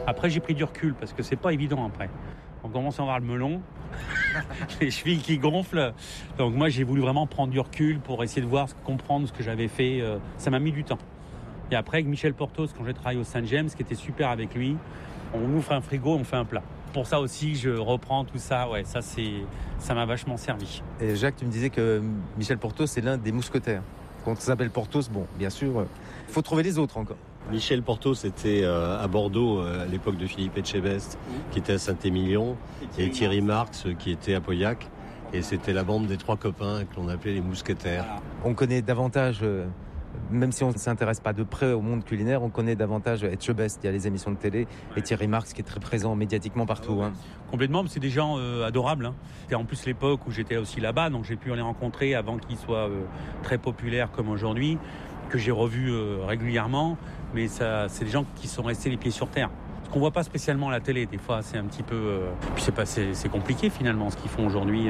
Après, j'ai pris du recul parce que c'est pas évident après. On commence à avoir le melon, les chevilles qui gonflent. Donc moi, j'ai voulu vraiment prendre du recul pour essayer de voir, comprendre ce que j'avais fait. Ça m'a mis du temps. Et après, avec Michel Portos, quand j'ai travaillé au Saint James, ce qui était super avec lui, on ouvre un frigo, on fait un plat. Pour ça aussi, je reprends tout ça. Ouais, ça m'a vachement servi. Et Jacques, tu me disais que Michel Portos, c'est l'un des mousquetaires. Quand on s'appelle Portos, bon, bien sûr, il faut trouver les autres encore. Michel Portos était à Bordeaux à l'époque de Philippe Etchebest, qui était à Saint-Émilion, et Thierry Marx, qui était à Pauillac. Et c'était la bande des 3 copains que l'on appelait les mousquetaires. On connaît davantage, même si on ne s'intéresse pas de près au monde culinaire, on connaît davantage Etchebest, il y a les émissions de télé, et Thierry Marx qui est très présent médiatiquement partout. Hein. Complètement, mais c'est des gens adorables. Hein. C'était en plus l'époque où j'étais aussi là-bas, donc j'ai pu les rencontrer avant qu'ils soient très populaires comme aujourd'hui, que j'ai revus régulièrement, mais c'est des gens qui sont restés les pieds sur terre. Ce qu'on voit pas spécialement à la télé, des fois c'est un petit peu... Puis c'est compliqué finalement ce qu'ils font aujourd'hui,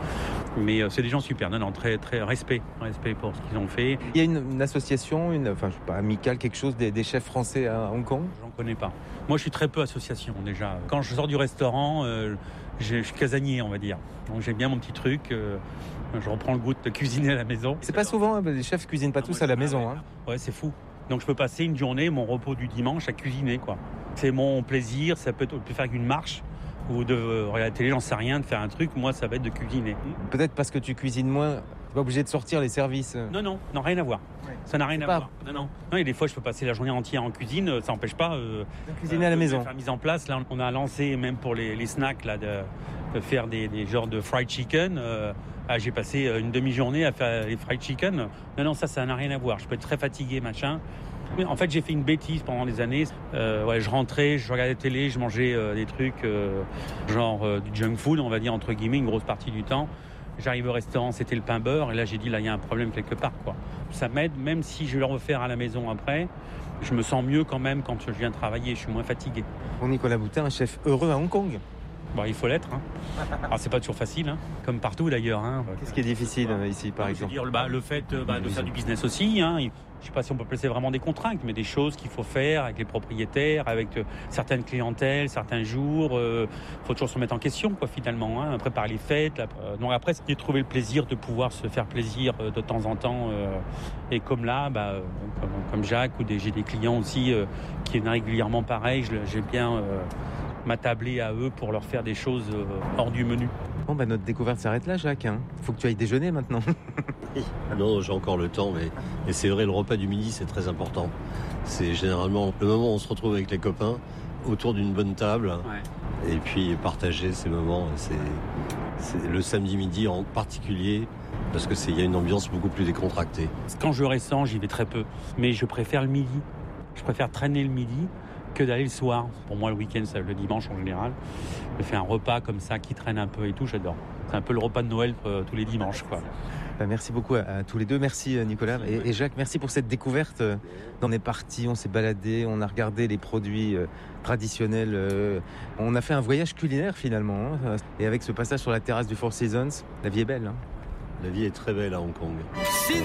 mais c'est des gens super, non, très, très respect pour ce qu'ils ont fait. Il y a une association, je sais pas, amicale, quelque chose des chefs français à Hong Kong ? J'en connais pas. Moi je suis très peu association déjà. Quand je sors du restaurant, je suis casanier on va dire. Donc j'aime bien mon petit truc, je reprends le goût de cuisiner à la maison. C'est pas souvent, les chefs cuisinent pas tous à la maison. Hein. Ouais, c'est fou. Donc je peux passer une journée, mon repos du dimanche, à cuisiner quoi. C'est mon plaisir, ça peut faire qu'une marche ou de regarder la télé, j'en sais rien, de faire un truc. Moi, ça va être de cuisiner. Peut-être parce que tu cuisines moins, t'es pas obligé de sortir les services. Non, rien à voir. Ouais. Ça n'a rien à voir. Non. Et des fois, je peux passer la journée entière en cuisine, ça n'empêche pas de cuisiner à la maison. De faire mise en place. Là, on a lancé même pour les snacks là de faire des genres de fried chicken. J'ai passé une demi-journée à faire les fried chicken. Non, ça n'a rien à voir. Je peux être très fatigué, machin. Mais en fait, j'ai fait une bêtise pendant des années. Je rentrais, je regardais la télé, je mangeais des trucs genre du junk food, on va dire entre guillemets, une grosse partie du temps. J'arrive au restaurant, c'était le pain beurre, et là j'ai dit là il y a un problème quelque part quoi. Ça m'aide, même si je vais le refaire à la maison après. Je me sens mieux quand même quand je viens travailler, je suis moins fatigué. Pour Nicolas Boutin, un chef heureux à Hong Kong. Il faut l'être. Hein. Alors c'est pas toujours facile, hein, comme partout d'ailleurs. Hein. Qu'est-ce qui est difficile ici, par exemple ? Je veux dire, le fait de faire du business aussi. Hein. Je sais pas si on peut placer vraiment des contraintes, mais des choses qu'il faut faire avec les propriétaires, avec certaines clientèles, certains jours. Faut toujours se mettre en question, quoi, finalement. Hein. Préparer les fêtes. Donc après, c'est de trouver le plaisir de pouvoir se faire plaisir de temps en temps. Et comme là, comme Jacques, j'ai des clients aussi qui viennent régulièrement pareil. J'ai bien m'attabler à eux pour leur faire des choses hors du menu. Bon, notre découverte s'arrête là, Jacques. Hein. Faut que tu ailles déjeuner maintenant. Non, j'ai encore le temps, mais c'est vrai, le repas du midi, c'est très important. C'est généralement le moment où on se retrouve avec les copains autour d'une bonne table. Ouais. Et puis partager ces moments. C'est le samedi midi en particulier, parce qu'il y a une ambiance beaucoup plus décontractée. Quand je ressens, j'y vais très peu. Mais je préfère le midi. Je préfère traîner le midi que d'aller le soir. Pour moi, le week-end, c'est le dimanche en général. Je fais un repas comme ça qui traîne un peu et tout, j'adore. C'est un peu le repas de Noël tous les dimanches, quoi. Merci beaucoup à tous les deux. Merci Nicolas. Et Jacques, merci pour cette découverte. On est parti, on s'est baladé, on a regardé les produits traditionnels. On a fait un voyage culinaire finalement. Hein. Et avec ce passage sur la terrasse du Four Seasons, la vie est belle. Hein. La vie est très belle à Hong Kong.